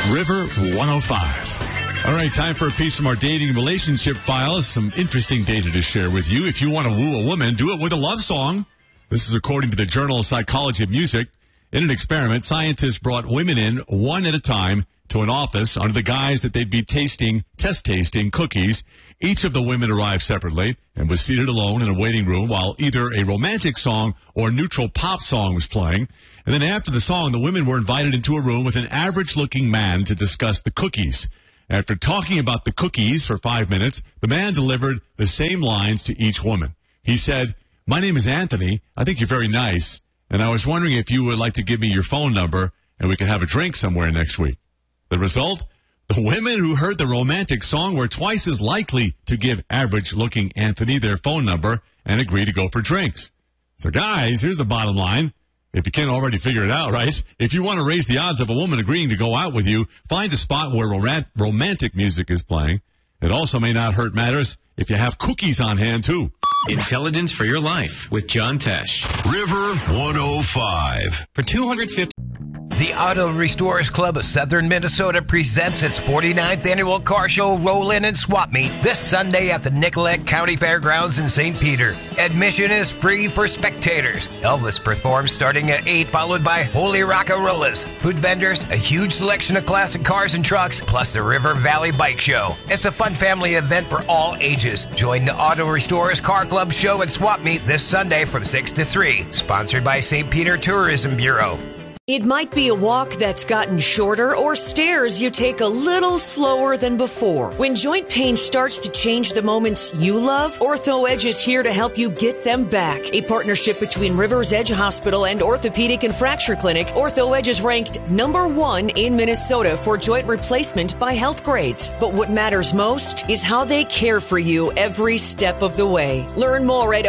River 105. All right, time for a piece from our dating and relationship files. Some interesting data to share with you. If you want to woo a woman, do it with a love song. This is according to the Journal of Psychology of Music. In an experiment, scientists brought women in one at a time to an office under the guise that they'd be test tasting cookies. Each of the women arrived separately and was seated alone in a waiting room while either a romantic song or a neutral pop song was playing. And then after the song, the women were invited into a room with an average-looking man to discuss the cookies. After talking about the cookies for 5 minutes, the man delivered the same lines to each woman. He said, "My name is Anthony. I think you're very nice. And I was wondering if you would like to give me your phone number and we could have a drink somewhere next week." The result? The women who heard the romantic song were twice as likely to give average-looking Anthony their phone number and agree to go for drinks. So guys, here's the bottom line. If you can't already figure it out, right? If you want to raise the odds of a woman agreeing to go out with you, find a spot where romantic music is playing. It also may not hurt matters if you have cookies on hand, too. Intelligence for your life with John Tesh. River 105. For $250. The Auto Restorers Club of Southern Minnesota presents its 49th annual car show Roll-In and Swap Meet this Sunday at the Nicollet County Fairgrounds in St. Peter. Admission is free for spectators. Elvis performs starting at 8, followed by Holy Rockarolas, food vendors, a huge selection of classic cars and trucks, plus the River Valley Bike Show. It's a fun family event for all ages. Join the Auto Restorers Car Club show and swap meet this Sunday from 6 to 3. Sponsored by St. Peter Tourism Bureau. It might be a walk that's gotten shorter or stairs you take a little slower than before. When joint pain starts to change the moments you love, Ortho Edge is here to help you get them back. A partnership between Rivers Edge Hospital and Orthopedic and Fracture Clinic, Ortho Edge is ranked #1 in Minnesota for joint replacement by Health Grades. But what matters most is how they care for you every step of the way. Learn more at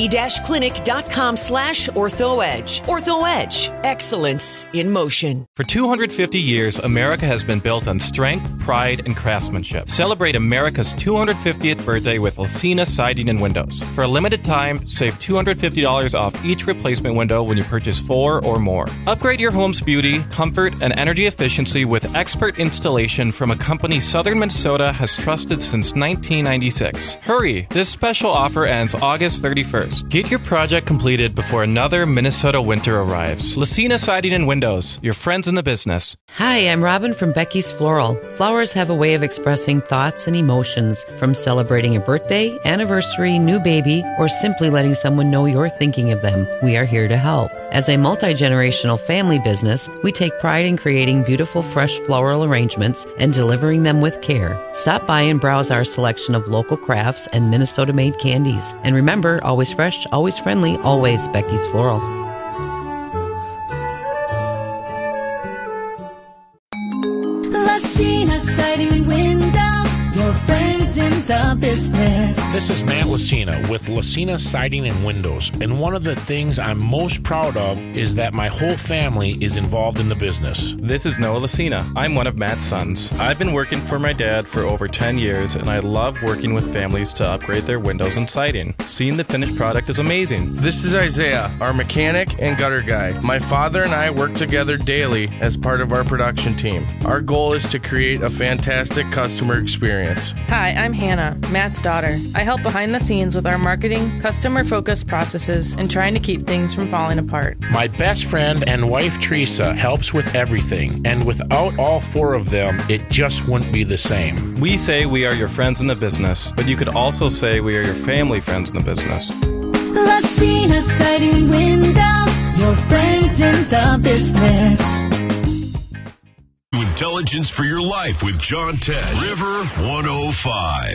ofc-clinic.com/OrthoEdge. Ortho Edge. Excellence in motion. For 250 years, America has been built on strength, pride, and craftsmanship. Celebrate America's 250th birthday with Lacina Siding and Windows. For a limited time, save $250 off each replacement window when you purchase 4 or more. Upgrade your home's beauty, comfort, and energy efficiency with expert installation from a company Southern Minnesota has trusted since 1996. Hurry! This special offer ends August 31st. Get your project completed before another Minnesota winter arrives. Lacina Siding and Windows, your friends in the business. Hi, I'm Robin from Becky's Floral. Flowers have a way of expressing thoughts and emotions, from celebrating a birthday, anniversary, new baby, or simply letting someone know you're thinking of them. We are here to help. As a multi-generational family business, we take pride in creating beautiful, fresh floral arrangements and delivering them with care. Stop by and browse our selection of local crafts and Minnesota-made candies. And remember, always fresh, always friendly, always Becky's Floral. Siding Windows, your friends in the business. This is Matt Lacina with Lacina Siding and Windows, and one of the things I'm most proud of is that my whole family is involved in the business. This is Noah Lacina. I'm one of Matt's sons. I've been working for my dad for over 10 years, and I love working with families to upgrade their windows and siding. Seeing the finished product is amazing. This is Isaiah, our mechanic and gutter guy. My father and I work together daily as part of our production team. Our goal is to create a fantastic customer experience. Hi, I'm Hannah, Matt's daughter. I help behind the scenes with our marketing, customer-focused processes, and trying to keep things from falling apart. My best friend and wife, Teresa, helps with everything, and without all 4 of them, it just wouldn't be the same. We say we are your friends in the business, but you could also say we are your family friends in the business. Lacina Siding Windows, your friends in the business. Intelligence for your life with John Tesh. River 105.